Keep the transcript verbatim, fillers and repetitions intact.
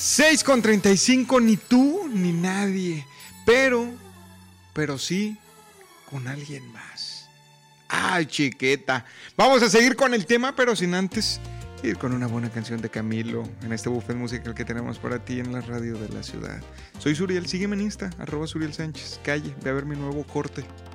seis con treinta y cinco, ni tú ni nadie. Pero, pero sí, con alguien más. Ay, chiqueta. Vamos a seguir con el tema, pero sin antes ir con una buena canción de Camilo en este buffet musical que tenemos para ti en la radio de la ciudad. Soy Suriel, sígueme en Insta, arroba Suriel Sánchez. Calle, ve a ver mi nuevo corte.